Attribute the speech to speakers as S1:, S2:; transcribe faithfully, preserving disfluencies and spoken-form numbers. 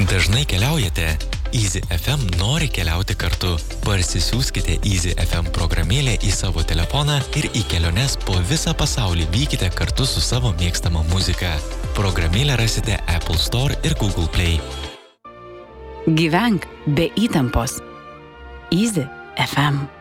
S1: Dažnai keliaujate? Easy F M nori keliauti kartu. Parsisiųskite Easy F M programėlę į savo telefoną ir į keliones po visą pasaulį vykite kartu su savo mėgstama muzika. Programėlę rasite Apple Store ir Google Play.
S2: Gyvenk be įtampos. Easy F M.